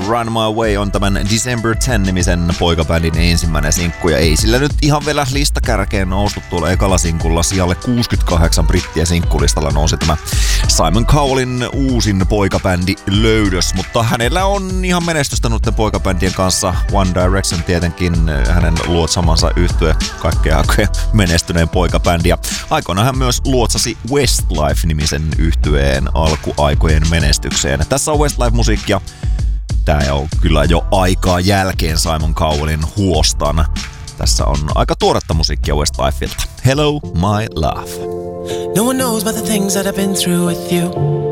Run My Way on tämän December 10-nimisen poikabändin ensimmäinen sinkku, ja ei sillä nyt ihan vielä listakärkeen noustu tuolla ekalla sinkulla. Sijalle 68 brittiä sinkkulistalla nousi tämä Simon Cowellin uusin poikabändi löydös, mutta hänellä on ihan menestystä noiden poikabändien kanssa. One Direction tietenkin, hänen luotsamansa yhtye kaikkea menestyneen poikabändi, ja aikoinaan hän myös luotsasi Westlife-nimisen yhtyeen alkuaikojen menestykseen. Tässä on Westlife-musiikkia. Tää on kyllä jo aikaa jälkeen Simon Cowellin huostan. Tässä on aika tuoretta musiikkia Westlifelta. Hello, my love. No one knows about the things that I've been through with you.